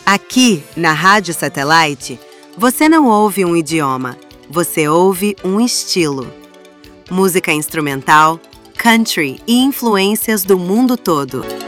Aqui, na Rádio Satellite, você não ouve um idioma, você ouve um estilo. Música instrumental, country e influências do mundo todo.